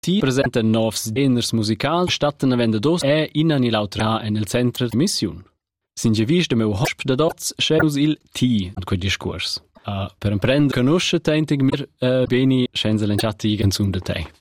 Ti presenta novs geners musicals statten avenda dos in l'autra nel centro di missione. Singevis de meu hosp da dots scheus il ti an quel discurs. Per imprendere conosce te intig mir beni scenza lenciati canzun de te.